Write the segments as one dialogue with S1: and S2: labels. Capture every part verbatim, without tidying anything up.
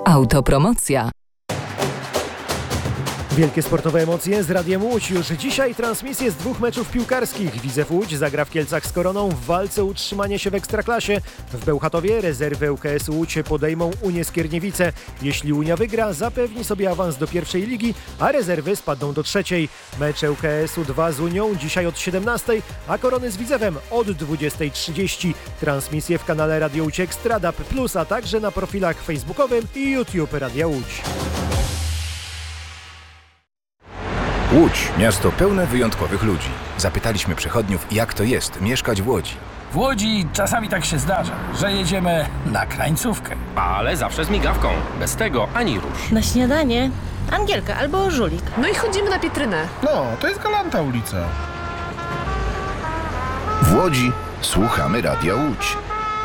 S1: Autopromocja.
S2: Wielkie sportowe emocje z Radiem Łódź. Już dzisiaj transmisje z dwóch meczów piłkarskich. Widzew Łódź zagra w Kielcach z Koroną w walce o utrzymanie się w Ekstraklasie. W Bełchatowie rezerwy U K S Łódź podejmą Unię Skierniewice. Jeśli Unia wygra, zapewni sobie awans do pierwszej ligi, a rezerwy spadną do trzeciej. Mecze U K S u dwa z Unią dzisiaj od siedemnastej, a Korony z Widzewem od dwudziestej trzydzieści. Transmisje w kanale Radio Łódź Ekstra, D A B plus, a także na profilach facebookowym i YouTube Radia Łódź.
S3: Łódź, miasto pełne wyjątkowych ludzi. Zapytaliśmy przechodniów, jak to jest mieszkać w Łodzi.
S4: W Łodzi czasami tak się zdarza, że jedziemy na krańcówkę.
S5: Ale zawsze z migawką. Bez tego ani rusz.
S6: Na śniadanie Angielka albo Żulik.
S7: No i chodzimy na Pietrynę.
S8: No, to jest Galanta ulica.
S3: W Łodzi słuchamy Radia Łódź.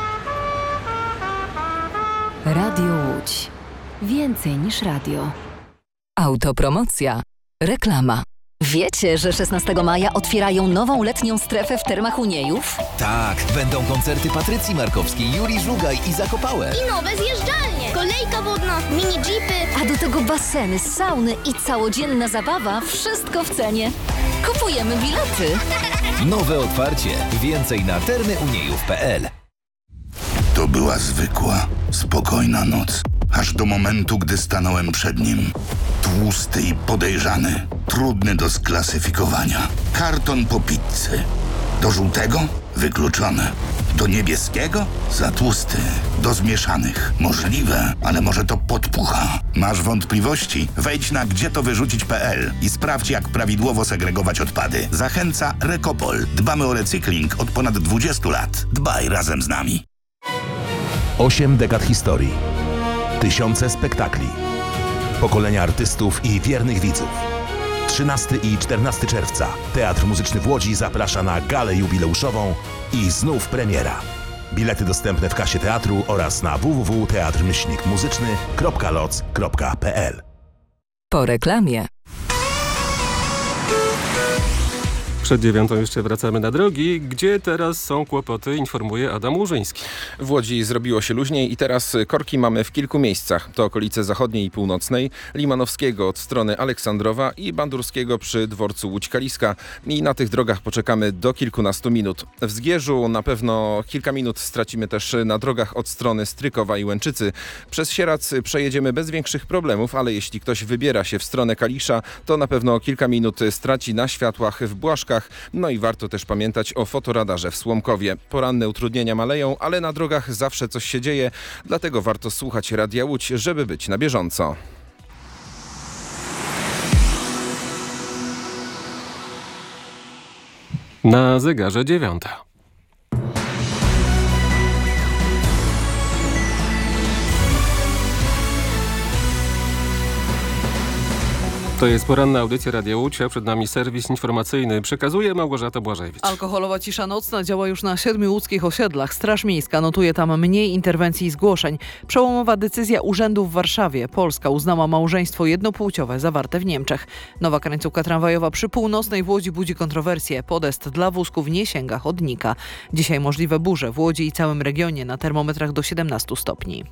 S1: Radio Łódź. Więcej niż radio. Autopromocja. Reklama.
S9: Wiecie, że szesnastego maja otwierają nową letnią strefę w Termach Uniejów?
S10: Tak, będą koncerty Patrycji Markowskiej, Juri Żugaj i Zakopałe.
S11: I nowe zjeżdżalnie, kolejka wodna, mini jeepy.
S9: A do tego baseny, sauny i całodzienna zabawa, wszystko w cenie. Kupujemy bilety.
S10: Nowe otwarcie. Więcej na termy uniejów kropka p l.
S12: To była zwykła, spokojna noc. Aż do momentu, gdy stanąłem przed nim. Tłusty i podejrzany. Trudny do sklasyfikowania. Karton po pizzy. Do żółtego? Wykluczone. Do niebieskiego? Za tłusty. Do zmieszanych? Możliwe, ale może to podpucha. Masz wątpliwości? Wejdź na gdzie to wyrzucić kropka p l i sprawdź, jak prawidłowo segregować odpady. Zachęca Rekopol. Dbamy o recykling od ponad dwudziestu lat. Dbaj razem z nami.
S13: Osiem dekad historii. Tysiące spektakli. Pokolenia artystów i wiernych widzów. trzynastego i czternastego czerwca Teatr Muzyczny w Łodzi zaprasza na galę jubileuszową i znów premiera. Bilety dostępne w kasie teatru oraz na w w w kropka teatr myślnik muzyczny kropka loc kropka p l.
S1: Po reklamie.
S14: Przed dziewiątą jeszcze wracamy na drogi. Gdzie teraz są kłopoty, informuje Adam Łużyński.
S15: W Łodzi zrobiło się luźniej i teraz korki mamy w kilku miejscach. To okolice zachodniej i północnej, Limanowskiego od strony Aleksandrowa i Bandurskiego przy dworcu Łódź-Kaliska. I na tych drogach poczekamy do kilkunastu minut. W Zgierzu na pewno kilka minut stracimy też na drogach od strony Strykowa i Łęczycy. Przez Sierac przejedziemy bez większych problemów, ale jeśli ktoś wybiera się w stronę Kalisza, to na pewno kilka minut straci na światłach w Błaszkach. No i warto też pamiętać o fotoradarze w Słomkowie. Poranne utrudnienia maleją, ale na drogach zawsze coś się dzieje, dlatego warto słuchać Radia Łódź, żeby być na bieżąco.
S14: Na zegarze dziewiąta. To jest poranna audycja Radia Łódź, a przed nami serwis informacyjny. Przekazuje Małgorzata Błażejewicz.
S16: Alkoholowa cisza nocna działa już na siedmiu łódzkich osiedlach. Straż Miejska notuje tam mniej interwencji i zgłoszeń. Przełomowa decyzja urzędu w Warszawie. Polska uznała małżeństwo jednopłciowe zawarte w Niemczech. Nowa krańcówka tramwajowa przy Północnej w Łodzi budzi kontrowersje. Podest dla wózków nie sięga chodnika. Dzisiaj możliwe burze w Łodzi i całym regionie, na termometrach do siedemnastu stopni.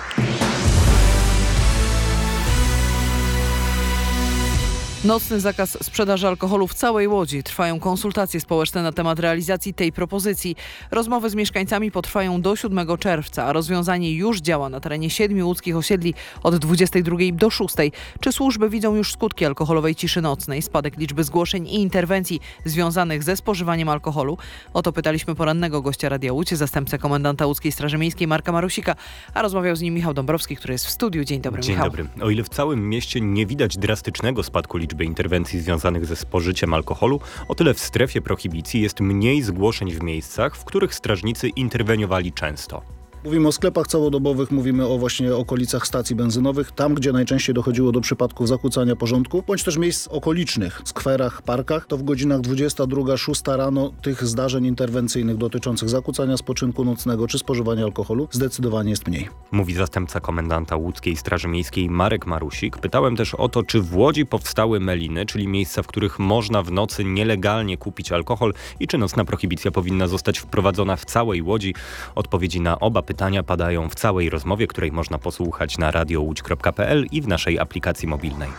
S16: Nocny zakaz sprzedaży alkoholu w całej Łodzi. Trwają konsultacje społeczne na temat realizacji tej propozycji. Rozmowy z mieszkańcami potrwają do siódmego czerwca, a rozwiązanie już działa na terenie siedmiu łódzkich osiedli od dwudziestej drugiej do szóstej. Czy służby widzą już skutki alkoholowej ciszy nocnej, spadek liczby zgłoszeń i interwencji związanych ze spożywaniem alkoholu? O to pytaliśmy porannego gościa Radia Łódź, zastępcę komendanta Łódzkiej Straży Miejskiej Marka Marusika, a rozmawiał z nim Michał Dąbrowski, który jest w studiu. Dzień dobry,
S17: Dzień
S16: Michał.
S17: dobry. O ile w całym mieście nie widać drastycznego spadku liczby liczby interwencji związanych ze spożyciem alkoholu, o tyle w strefie prohibicji jest mniej zgłoszeń w miejscach, w których strażnicy interweniowali często.
S18: Mówimy o sklepach całodobowych, mówimy o właśnie okolicach stacji benzynowych, tam gdzie najczęściej dochodziło do przypadków zakłócania porządku, bądź też miejsc okolicznych, skwerach, parkach, to w godzinach dwudziesta druga szósta rano tych zdarzeń interwencyjnych dotyczących zakłócania spoczynku nocnego czy spożywania alkoholu zdecydowanie jest mniej.
S17: mówi zastępca komendanta łódzkiej Straży Miejskiej Marek Marusik. Pytałem też o to, czy w Łodzi powstały meliny, czyli miejsca, w których można w nocy nielegalnie kupić alkohol i czy nocna prohibicja powinna zostać wprowadzona w całej Łodzi. Odpowiedzi na oba pytania padają w całej rozmowie, której można posłuchać na radio łódź kropka p l i w naszej aplikacji mobilnej.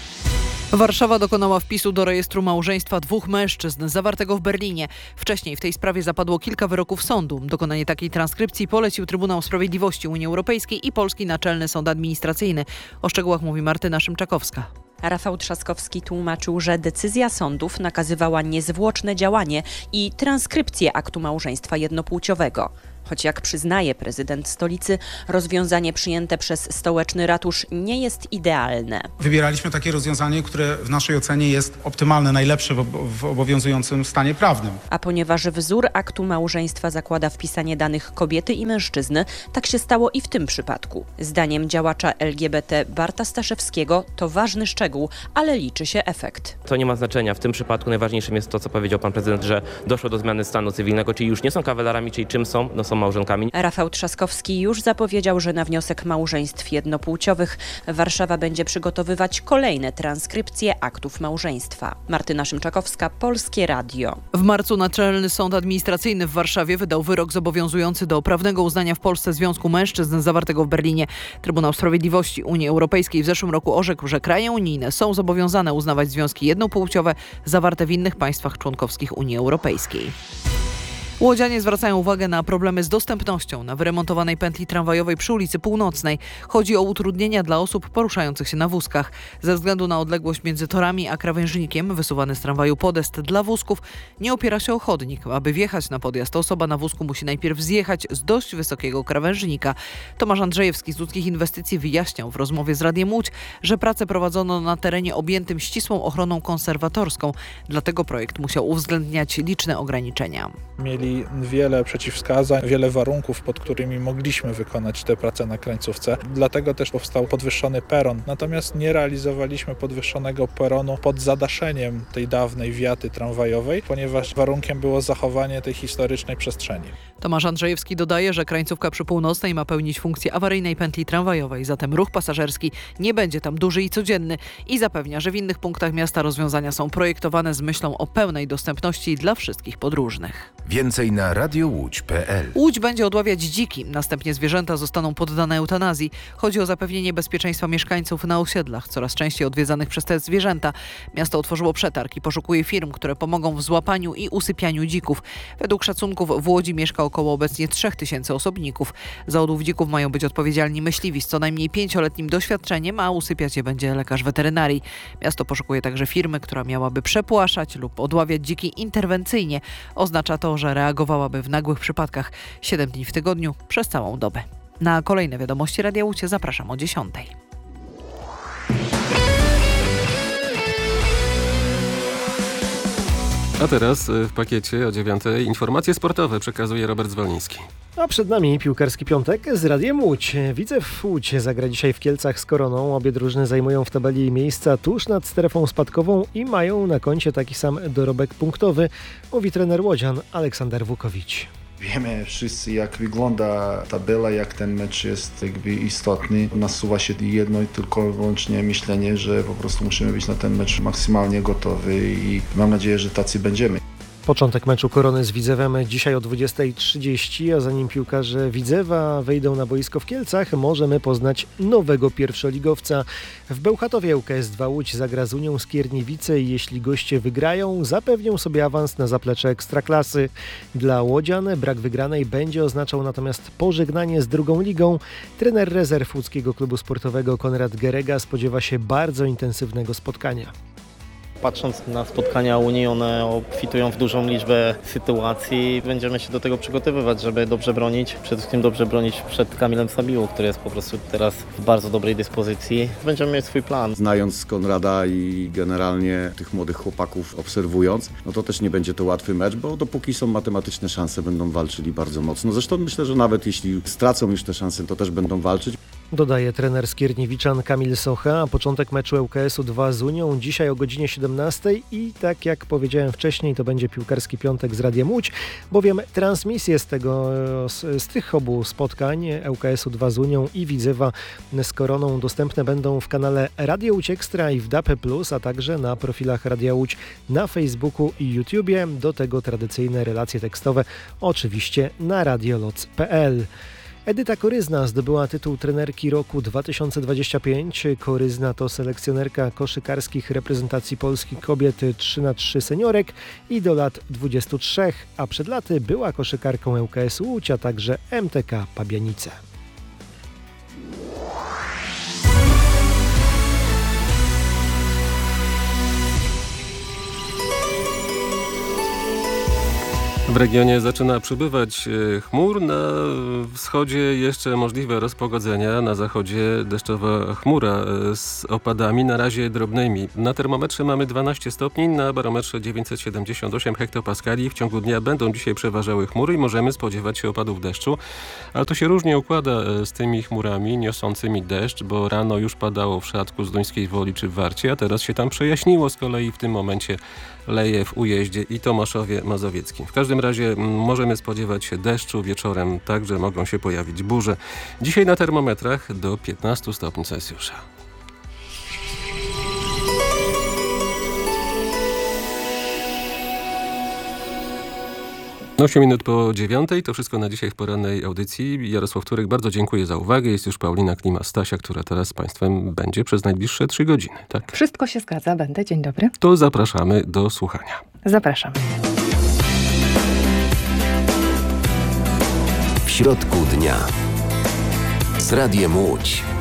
S16: Warszawa dokonała wpisu do rejestru małżeństwa dwóch mężczyzn zawartego w Berlinie. Wcześniej w tej sprawie zapadło kilka wyroków sądu. Dokonanie takiej transkrypcji polecił Trybunał Sprawiedliwości Unii Europejskiej i Polski Naczelny Sąd Administracyjny. O szczegółach mówi Martyna Szymczakowska.
S7: Rafał Trzaskowski tłumaczył, że decyzja sądów nakazywała niezwłoczne działanie i transkrypcję aktu małżeństwa jednopłciowego. Choć jak przyznaje prezydent stolicy, rozwiązanie przyjęte przez stołeczny ratusz nie jest idealne.
S8: Wybieraliśmy takie rozwiązanie, które w naszej ocenie jest optymalne, najlepsze w, w obowiązującym stanie prawnym.
S7: A ponieważ wzór aktu małżeństwa zakłada wpisanie danych kobiety i mężczyzny, tak się stało i w tym przypadku. Zdaniem działacza L G B T Barta Staszewskiego to ważny szczegół, ale liczy się efekt.
S5: To nie ma znaczenia. W tym przypadku najważniejszym jest to, co powiedział pan prezydent, że doszło do zmiany stanu cywilnego, czyli już nie są kawalerami, czyli czym są? No są małżonkami.
S7: Rafał Trzaskowski już zapowiedział, że na wniosek małżeństw jednopłciowych Warszawa będzie przygotowywać kolejne transkrypcje aktów małżeństwa. Martyna Szymczakowska, Polskie Radio.
S16: W marcu Naczelny Sąd Administracyjny w Warszawie wydał wyrok zobowiązujący do prawnego uznania w Polsce związku mężczyzn zawartego w Berlinie. Trybunał Sprawiedliwości Unii Europejskiej w zeszłym roku orzekł, że kraje unijne są zobowiązane uznawać związki jednopłciowe zawarte w innych państwach członkowskich Unii Europejskiej. Łodzianie zwracają uwagę na problemy z dostępnością na wyremontowanej pętli tramwajowej przy ulicy Północnej. Chodzi o utrudnienia dla osób poruszających się na wózkach. Ze względu na odległość między torami a krawężnikiem wysuwany z tramwaju podest dla wózków nie opiera się o chodnik. Aby wjechać na podjazd, osoba na wózku musi najpierw zjechać z dość wysokiego krawężnika. Tomasz Andrzejewski z Łódzkich Inwestycji wyjaśniał w rozmowie z Radiem Łódź, że pracę prowadzono na terenie objętym ścisłą ochroną konserwatorską. Dlatego projekt musiał uwzględniać liczne ograniczenia.
S19: Mieli wiele przeciwwskazań, wiele warunków, pod którymi mogliśmy wykonać te prace na krańcówce. Dlatego też powstał podwyższony peron. Natomiast nie realizowaliśmy podwyższonego peronu pod zadaszeniem tej dawnej wiaty tramwajowej, ponieważ warunkiem było zachowanie tej historycznej przestrzeni.
S16: Tomasz Andrzejewski dodaje, że krańcówka przy Północnej ma pełnić funkcję awaryjnej pętli tramwajowej, zatem ruch pasażerski nie będzie tam duży i codzienny i zapewnia, że w innych punktach miasta rozwiązania są projektowane z myślą o pełnej dostępności dla wszystkich podróżnych.
S3: Więcej na radio łódź kropka p l.
S16: Łódź będzie odławiać dziki, następnie zwierzęta zostaną poddane eutanazji. Chodzi o zapewnienie bezpieczeństwa mieszkańców na osiedlach, coraz częściej odwiedzanych przez te zwierzęta. Miasto otworzyło przetarg i poszukuje firm, które pomogą w złapaniu i usypianiu dzików. Według szacunków w Łodzi mieszka około obecnie trzech tysięcy osobników. Za odłów dzików mają być odpowiedzialni myśliwi z co najmniej pięcioletnim doświadczeniem, a usypiać je będzie lekarz weterynarii. Miasto poszukuje także firmy, która miałaby przepłaszać lub odławiać dziki interwencyjnie. Oznacza to, że reagowałaby w nagłych przypadkach siedem dni w tygodniu przez całą dobę. Na kolejne wiadomości Radia Łódź zapraszam o dziesiątej.
S14: A teraz w pakiecie o dziewiątej informacje sportowe przekazuje Robert Zwolniński.
S2: A przed nami piłkarski piątek z Radiem Łódź. Widzew Łódź zagra dzisiaj w Kielcach z Koroną. Obie drużyny zajmują w tabeli miejsca tuż nad strefą spadkową i mają na koncie taki sam dorobek punktowy, mówi trener łodzian Aleksander Wukowicz.
S20: Wiemy wszyscy, jak wygląda tabela, jak ten mecz jest jakby istotny. Nasuwa się jedno i tylko wyłącznie myślenie, że po prostu musimy być na ten mecz maksymalnie gotowy i mam nadzieję, że tacy będziemy.
S2: Początek meczu Korony z Widzewem dzisiaj o dwudziestej trzydzieści, a zanim piłkarze Widzewa wejdą na boisko w Kielcach, możemy poznać nowego pierwszoligowca. W Bełchatowie U K S dwa Łódź zagra z Unią Skierniewice i jeśli goście wygrają, zapewnią sobie awans na zaplecze Ekstraklasy. Dla łodzian brak wygranej będzie oznaczał natomiast pożegnanie z drugą ligą. Trener rezerw łódzkiego klubu sportowego Konrad Gerega spodziewa się bardzo intensywnego spotkania.
S21: Patrząc na spotkania Unii, one obfitują w dużą liczbę sytuacji. Będziemy się do tego przygotowywać, żeby dobrze bronić. Przede wszystkim dobrze bronić przed Kamilem Sabiłą, który jest po prostu teraz w bardzo dobrej dyspozycji. Będziemy mieć swój plan.
S22: Znając Konrada i generalnie tych młodych chłopaków obserwując, no to też nie będzie to łatwy mecz, bo dopóki są matematyczne szanse, będą walczyli bardzo mocno. Zresztą myślę, że nawet jeśli stracą już te szanse, to też będą walczyć.
S2: Dodaje trener Skierniewiczan Kamil Socha, a początek meczu ŁKS-u dwa z Unią dzisiaj o godzinie siedemnastej i tak jak powiedziałem wcześniej, to będzie piłkarski piątek z Radiem Łódź, bowiem transmisje z, tego, z, z tych obu spotkań ŁKS-u dwa z Unią i Widzewa z Koroną dostępne będą w kanale Radio Łódź Ekstra i w D A B plus, a także na profilach Radia Łódź na Facebooku i YouTubie. Do tego tradycyjne relacje tekstowe oczywiście na radioloc kropka p l. Edyta Koryzna zdobyła tytuł trenerki roku dwa tysiące dwudziestego piątego. Koryzna to selekcjonerka koszykarskich reprezentacji Polski kobiet trzy na trzy seniorek i do lat dwudziestu trzech, a przed laty była koszykarką ŁKS Łódź, a także M T K Pabianice.
S14: W regionie zaczyna przybywać chmur, na wschodzie jeszcze możliwe rozpogodzenia, na zachodzie deszczowa chmura z opadami, na razie drobnymi. Na termometrze mamy dwanaście stopni, na barometrze dziewięćset siedemdziesiąt osiem hektopaskali. W ciągu dnia będą dzisiaj przeważały chmury i możemy spodziewać się opadów deszczu, ale to się różnie układa z tymi chmurami niosącymi deszcz, bo rano już padało w Szatku, Zduńskiej Woli czy w Warcie, a teraz się tam przejaśniło, z kolei w tym momencie leje w Ujeździe i Tomaszowie Mazowieckim. W każdym razie możemy spodziewać się deszczu, wieczorem także mogą się pojawić burze. Dzisiaj na termometrach do piętnastu stopni Celsjusza. osiem minut po dziewiątej, to wszystko na dzisiaj w porannej audycji. Jarosław Turek, bardzo dziękuję za uwagę. Jest już Paulina Klima-Stasia, która teraz z Państwem będzie przez najbliższe trzy godziny. Tak?
S4: Wszystko się zgadza, będę. Dzień dobry.
S14: To zapraszamy do słuchania.
S4: Zapraszam.
S10: W środku dnia z Radiem Łódź.